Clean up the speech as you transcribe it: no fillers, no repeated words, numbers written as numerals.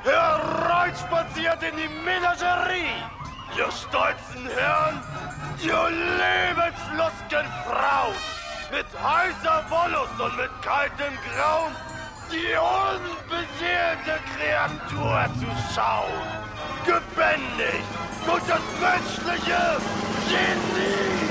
hereinspaziert in die Menagerie. Ihr stolzen Herren, ihr lebenslustgen Frauen, mit heißer Wollust und mit kaltem Grauen, die unbeseelte Kreatur zu schauen. Gebändigt durch das menschliche Genie.